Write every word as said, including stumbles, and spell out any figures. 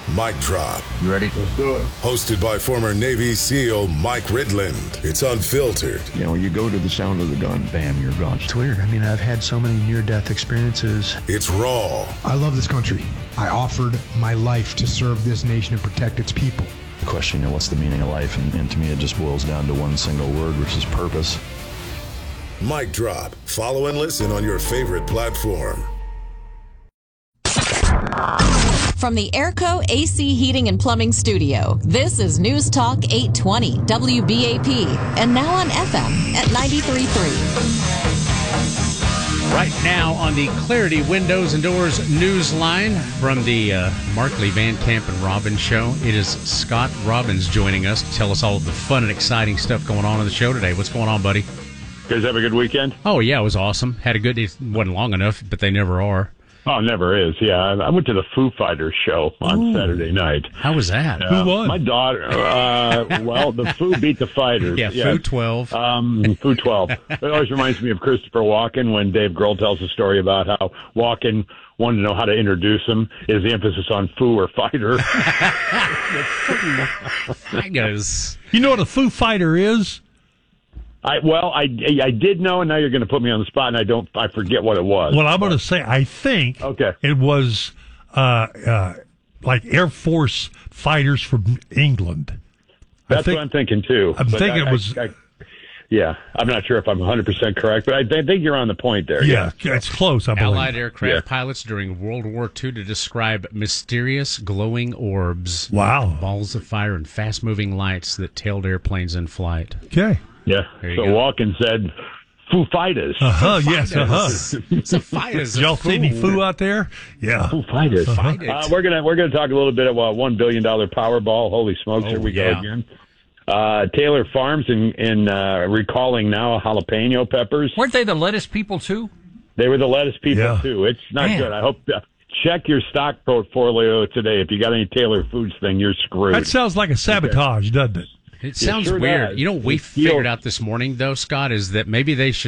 Mic Drop. You ready? Let's do it. Hosted by former Navy SEAL Mike Ridland. It's unfiltered. You know, you go to the sound of the gun, bam, you're gone. It's weird. I mean, I've had so many near-death experiences. It's raw. I love this country. I offered my life to serve this nation and protect its people. The question, you know, what's the meaning of life? And, and to me, it just boils down to one single word, which is purpose. Mic Drop. Follow and listen on your favorite platform. From the Airco A C Heating and Plumbing Studio, this is News Talk eight twenty W B A P, and now on F M at ninety-three point three. Right now on the Clarity Windows and Doors news line from the uh, Markley, Van Camp, and Robbins show, it is Scott Robbins joining us to tell us all of the fun and exciting stuff going on in the show today. What's going on, buddy? You guys have a good weekend? Oh, yeah, it was awesome. Had a good, it wasn't long enough, but they never are. Oh, it never is. Yeah, I went to the Foo Fighters show on Ooh. Saturday night. How was that? Uh, Who won? My daughter. Uh, well, the Foo beat the Fighters. Yeah, yeah. Foo twelve. Um, Foo twelve. It always reminds me of Christopher Walken when Dave Grohl tells a story about how Walken wanted to know how to introduce him. Is the emphasis on Foo or Fighter? That goes. You know what a Foo Fighter is? I well, I, I did know, and now you're going to put me on the spot, and I don't. I forget what it was. Well, I'm going to say I think okay. it was uh, uh, like Air Force fighters from England. That's think, what I'm thinking too. I'm But thinking I, it was. I, I, yeah, I'm not sure if I'm one hundred percent correct, but I, I think you're on the point there. Yeah, yeah. it's close. I believe. Allied aircraft Yeah. pilots during World War Two to describe mysterious glowing orbs, Wow. balls of fire, and fast-moving lights that tailed airplanes in flight. Okay. Yeah. There you So go. Walken said, Foo Fighters. Uh huh. Yes. Uh huh. It's a fight. It's Did a y'all see any fool. foo out there? Yeah. Foo Fighters. Fight it. Uh, we're gonna we're gonna talk a little bit about one billion dollar Powerball. Holy smokes! Oh, Here we yeah. go again. Uh, Taylor Farms in in uh, recalling now jalapeno peppers. Weren't they the lettuce people too? They were the lettuce people Yeah. too. It's not Man. good. I hope uh, check your stock portfolio today. If you got any Taylor Foods thing, you're screwed. That sounds like a sabotage, doesn't it? It sounds sure weird. does. You know what we It feels- figured out this morning, though, Scott, is that maybe they should